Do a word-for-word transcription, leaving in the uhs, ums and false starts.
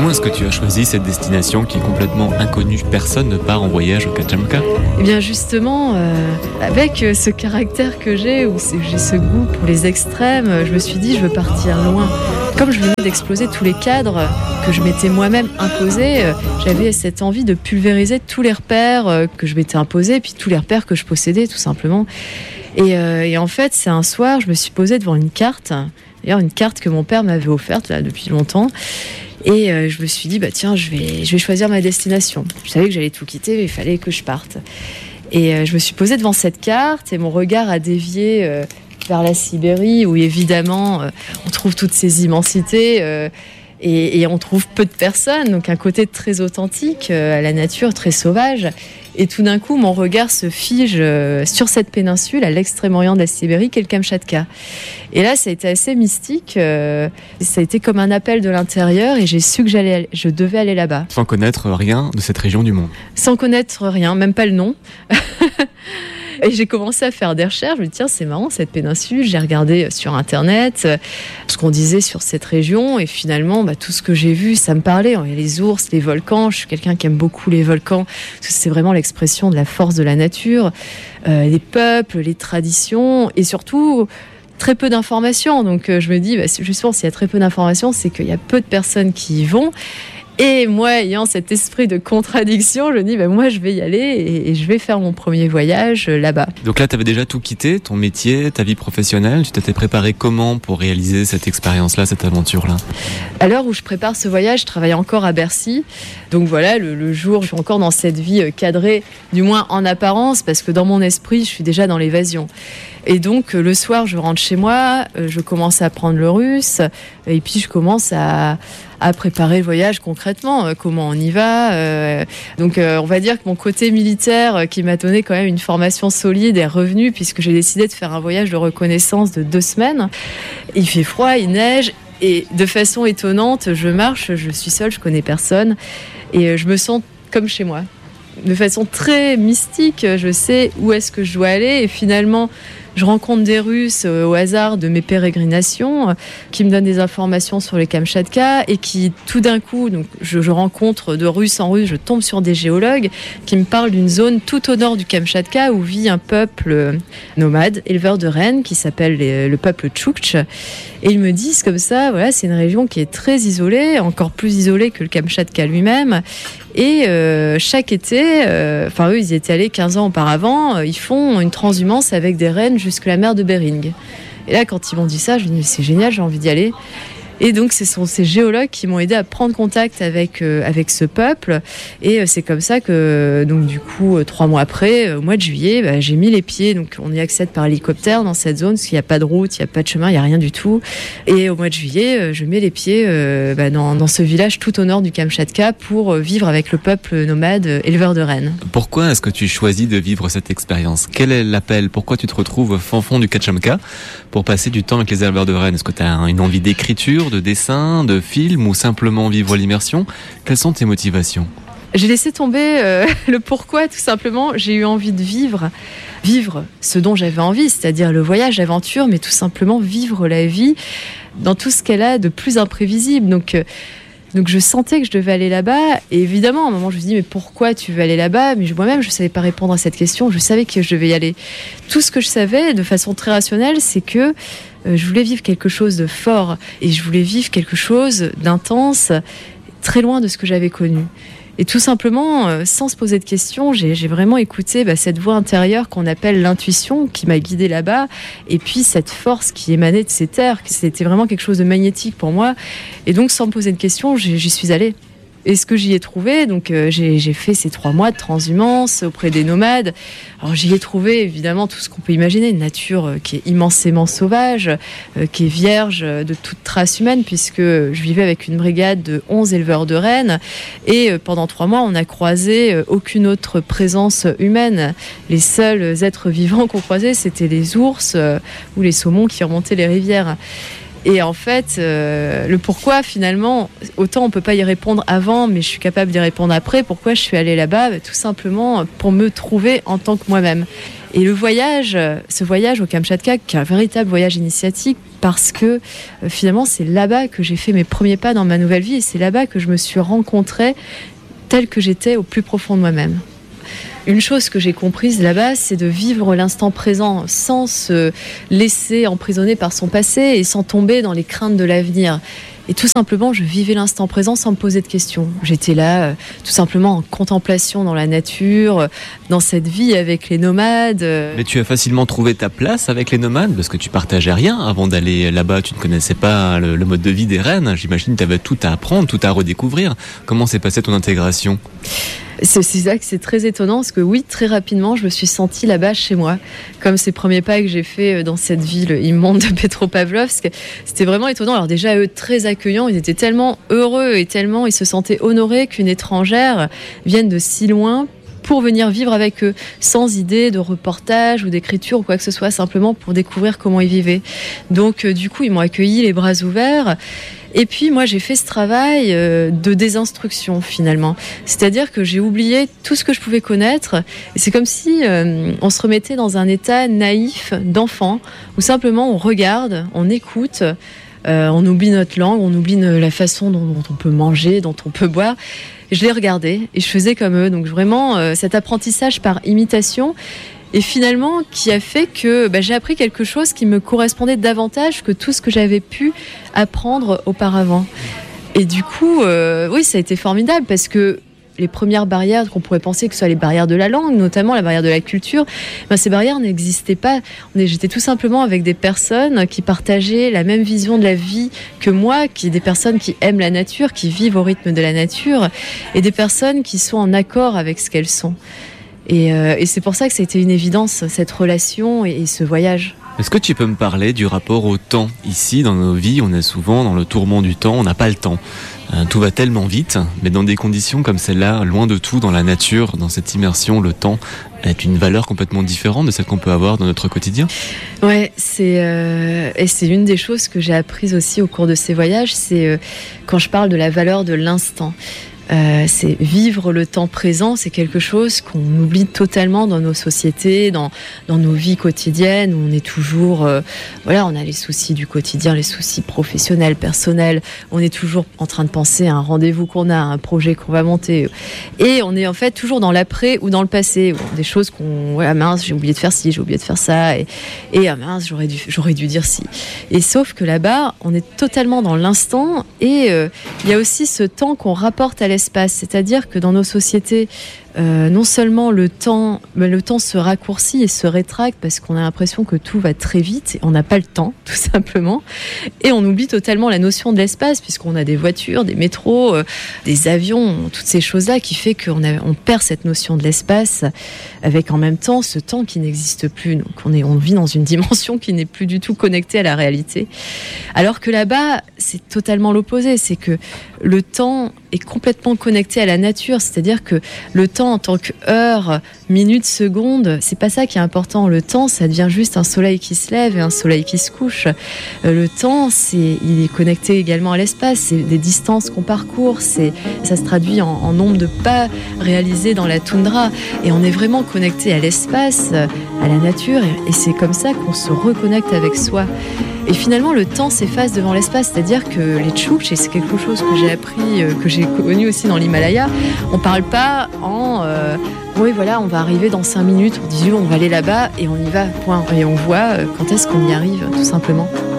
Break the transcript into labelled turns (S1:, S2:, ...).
S1: comment est-ce que tu as choisi cette destination qui est complètement inconnue? Personne ne part en voyage au Kachamka.
S2: Eh bien justement, euh, avec ce caractère que j'ai, où j'ai ce goût pour les extrêmes, je me suis dit je veux partir loin. Comme je venais d'exploser tous les cadres que je m'étais moi-même imposés, euh, j'avais cette envie de pulvériser tous les repères euh, que je m'étais imposés, puis tous les repères que je possédais tout simplement. Et, euh, et en fait, c'est un soir, je me suis posée devant une carte, d'ailleurs une carte que mon père m'avait offerte là, depuis longtemps. Et euh, je me suis dit, bah tiens, je vais, je vais choisir ma destination. Je savais que j'allais tout quitter, mais il fallait que je parte. Et euh, je me suis posée devant cette carte et mon regard a dévié euh, vers la Sibérie, où évidemment, euh, on trouve toutes ces immensités euh, et, et on trouve peu de personnes. Donc un côté très authentique euh, à la nature, très sauvage. Et tout d'un coup, mon regard se fige euh, sur cette péninsule, à l'extrême-orient de la Sibérie, qu'est le Kamchatka. Et là, ça a été assez mystique. Euh, ça a été comme un appel de l'intérieur et j'ai su que j'allais, je devais aller là-bas.
S1: Sans connaître rien de cette région du monde.
S2: Sans connaître rien, même pas le nom. Et j'ai commencé à faire des recherches. Je me dis, tiens, c'est marrant cette péninsule. J'ai regardé sur Internet ce qu'on disait sur cette région. Et finalement, bah, tout ce que j'ai vu, ça me parlait. Il y a les ours, les volcans. Je suis quelqu'un qui aime beaucoup les volcans. Parce que c'est vraiment l'expression de la force de la nature. Euh, les peuples, les traditions. Et surtout, très peu d'informations. Donc je me dis, bah, justement, s'il y a très peu d'informations, c'est qu'il y a peu de personnes qui y vont. Et moi, ayant cet esprit de contradiction, je me dis, ben moi, je vais y aller et, et je vais faire mon premier voyage euh, là-bas.
S1: Donc là, tu avais déjà tout quitté, ton métier, ta vie professionnelle. Tu t'étais préparé comment pour réaliser cette expérience-là, cette aventure-là?
S2: À l'heure où je prépare ce voyage, je travaille encore à Bercy. Donc voilà, le, le jour, je suis encore dans cette vie cadrée, du moins en apparence, parce que dans mon esprit, je suis déjà dans l'évasion. Et donc, le soir, je rentre chez moi, je commence à apprendre le russe, et puis je commence à... à préparer le voyage concrètement, euh, comment on y va. Euh, donc euh, on va dire que mon côté militaire, euh, qui m'a donné quand même une formation solide, est revenu, puisque j'ai décidé de faire un voyage de reconnaissance de deux semaines. Il fait froid, il neige, et de façon étonnante, je marche, je suis seule, je connais personne, et euh, je me sens comme chez moi. De façon très mystique, je sais où est-ce que je dois aller, et finalement... je rencontre des Russes euh, au hasard de mes pérégrinations euh, qui me donnent des informations sur les Kamchatka et qui, tout d'un coup, donc, je, je rencontre de Russe en Russe, je tombe sur des géologues qui me parlent d'une zone tout au nord du Kamchatka où vit un peuple euh, nomade, éleveur de rennes, qui s'appelle les, le peuple Tchoukch. Et ils me disent comme ça, voilà, c'est une région qui est très isolée, encore plus isolée que le Kamchatka lui-même. Et euh, chaque été, euh, enfin eux, ils y étaient allés quinze ans auparavant, euh, ils font une transhumance avec des rennes jusque la mer de Bering. Et là, quand ils m'ont dit ça, je me dis, c'est génial, j'ai envie d'y aller. Et donc, ce sont ces géologues qui m'ont aidé à prendre contact avec, euh, avec ce peuple. Et euh, c'est comme ça que, donc, du coup, euh, trois mois après, euh, au mois de juillet, bah, j'ai mis les pieds. Donc, on y accède par hélicoptère dans cette zone, parce qu'il n'y a pas de route, il n'y a pas de chemin, il n'y a rien du tout. Et au mois de juillet, euh, je mets les pieds euh, bah, dans, dans ce village tout au nord du Kamchatka pour euh, vivre avec le peuple nomade euh, éleveur de rennes.
S1: Pourquoi est-ce que tu choisis de vivre cette expérience? Quel est l'appel? Pourquoi tu te retrouves au fond fond du Kachamka pour passer du temps avec les éleveurs de rennes? Est-ce que tu as une envie d'écriture, de dessin, de film, ou simplement vivre l'immersion? Quelles sont tes motivations?
S2: J'ai laissé tomber euh, le pourquoi, tout simplement. J'ai eu envie de vivre, vivre ce dont j'avais envie, c'est-à-dire le voyage, l'aventure, mais tout simplement vivre la vie dans tout ce qu'elle a de plus imprévisible. Donc, euh, donc je sentais que je devais aller là-bas. Et évidemment, à un moment, je me dis, mais pourquoi tu veux aller là-bas? Mais moi-même, je ne savais pas répondre à cette question. Je savais que je devais y aller. Tout ce que je savais, de façon très rationnelle, c'est que euh, je voulais vivre quelque chose de fort. Et je voulais vivre quelque chose d'intense, très loin de ce que j'avais connu. Et tout simplement, euh, sans se poser de questions, j'ai, j'ai vraiment écouté bah, cette voix intérieure qu'on appelle l'intuition, qui m'a guidée là-bas, et puis cette force qui émanait de ces terres, c'était vraiment quelque chose de magnétique pour moi. Et donc, sans me poser de questions, j'y, j'y suis allée. Et ce que j'y ai trouvé, donc euh, j'ai, j'ai fait ces trois mois de transhumance auprès des nomades. Alors j'y ai trouvé évidemment tout ce qu'on peut imaginer, une nature euh, qui est immensément sauvage, euh, qui est vierge de toute trace humaine, puisque je vivais avec une brigade de onze éleveurs de rennes, et euh, pendant trois mois on n'a croisé euh, aucune autre présence humaine. Les seuls êtres vivants qu'on croisait, c'était les ours euh, ou les saumons qui remontaient les rivières. Et en fait, euh, le pourquoi, finalement, autant on peut pas y répondre avant, mais je suis capable d'y répondre après. Pourquoi je suis allée là-bas? Bah, tout simplement pour me trouver en tant que moi-même. Et le voyage, ce voyage au Kamtchatka, qui est un véritable voyage initiatique, parce que euh, finalement, c'est là-bas que j'ai fait mes premiers pas dans ma nouvelle vie, et c'est là-bas que je me suis rencontrée telle que j'étais au plus profond de moi-même. Une chose que j'ai comprise là-bas, c'est de vivre l'instant présent sans se laisser emprisonner par son passé et sans tomber dans les craintes de l'avenir. Et tout simplement, je vivais l'instant présent sans me poser de questions. J'étais là, euh, tout simplement en contemplation dans la nature, euh, dans cette vie avec les nomades. Euh.
S1: Mais tu as facilement trouvé ta place avec les nomades, parce que tu partageais rien avant d'aller là-bas. Tu ne connaissais pas le, le mode de vie des rennes. J'imagine que tu avais tout à apprendre, tout à redécouvrir. Comment s'est passée ton intégration ?
S2: C'est, c'est ça que c'est très étonnant, parce que oui, très rapidement, je me suis sentie là-bas chez moi. Comme ces premiers pas que j'ai fait dans cette ville immonde de Petropavlovsk, c'était vraiment étonnant. Alors déjà, eux, très accueillants, ils étaient tellement heureux et tellement ils se sentaient honorés qu'une étrangère vienne de si loin pour venir vivre avec eux, sans idée de reportage ou d'écriture ou quoi que ce soit, simplement pour découvrir comment ils vivaient. Donc euh, du coup, ils m'ont accueilli les bras ouverts. Et puis moi, j'ai fait ce travail euh, de désinstruction finalement. C'est-à-dire que j'ai oublié tout ce que je pouvais connaître. Et c'est comme si euh, on se remettait dans un état naïf d'enfant, où simplement on regarde, on écoute, euh, on oublie notre langue, on oublie la façon dont, dont on peut manger, dont on peut boire. Je les regardais et je faisais comme eux. Donc vraiment, euh, cet apprentissage par imitation, et finalement qui a fait que bah, j'ai appris quelque chose qui me correspondait davantage que tout ce que j'avais pu apprendre auparavant. Et du coup, euh, oui, ça a été formidable, parce que les premières barrières qu'on pourrait penser que ce soit les barrières de la langue, notamment la barrière de la culture, ben ces barrières n'existaient pas. J'étais tout simplement avec des personnes qui partageaient la même vision de la vie que moi, qui des personnes qui aiment la nature, qui vivent au rythme de la nature, et des personnes qui sont en accord avec ce qu'elles sont. Et, euh, et c'est pour ça que ça a été une évidence, cette relation et, et ce voyage.
S1: Est-ce que tu peux me parler du rapport au temps ? Ici, dans nos vies, on est souvent dans le tourment du temps, on n'a pas le temps. Euh, tout va tellement vite, mais dans des conditions comme celle-là, loin de tout, dans la nature, dans cette immersion, le temps est une valeur complètement différente de celle qu'on peut avoir dans notre quotidien.
S2: Ouais, c'est euh, et c'est une des choses que j'ai apprises aussi au cours de ces voyages, c'est euh, quand je parle de la valeur de l'instant. Euh, c'est vivre le temps présent, c'est quelque chose qu'on oublie totalement dans nos sociétés, dans, dans nos vies quotidiennes, où on est toujours, euh, voilà, on a les soucis du quotidien, les soucis professionnels, personnels, on est toujours en train de penser à un rendez-vous qu'on a, à un projet qu'on va monter, et on est en fait toujours dans l'après ou dans le passé, des choses qu'on, voilà, mince, j'ai oublié de faire ci, j'ai oublié de faire ça, et, et ah mince, j'aurais dû, j'aurais dû dire ci. Et sauf que là-bas, on est totalement dans l'instant, et il euh, y a aussi ce temps qu'on rapporte à l'espace. C'est-à-dire que dans nos sociétés, euh, non seulement le temps, mais le temps se raccourcit et se rétracte parce qu'on a l'impression que tout va très vite et on n'a pas le temps, tout simplement. Et on oublie totalement la notion de l'espace, puisqu'on a des voitures, des métros, euh, des avions, toutes ces choses-là qui fait qu'on a, on perd cette notion de l'espace, avec en même temps ce temps qui n'existe plus. Donc on, est, on vit dans une dimension qui n'est plus du tout connectée à la réalité. Alors que là-bas, c'est totalement l'opposé. C'est que le temps est complètement connecté à la nature, c'est-à-dire que le temps en tant que heure, minute, seconde, c'est pas ça qui est important. Le temps, ça devient juste un soleil qui se lève et un soleil qui se couche. Euh, le temps, c'est, il est connecté également à l'espace, c'est des distances qu'on parcourt, c'est, ça se traduit en, en nombre de pas réalisés dans la toundra, et on est vraiment connecté à l'espace, à la nature, et, et c'est comme ça qu'on se reconnecte avec soi. Et finalement, le temps s'efface devant l'espace, c'est-à-dire que les Tchouktches, et c'est quelque chose que j'ai appris, euh, que j'ai connu aussi dans l'Himalaya, on parle pas en euh, oui voilà, on va arriver dans cinq minutes, on dit on va aller là-bas et on y va, point. Et on voit euh, quand est-ce qu'on y arrive, tout simplement.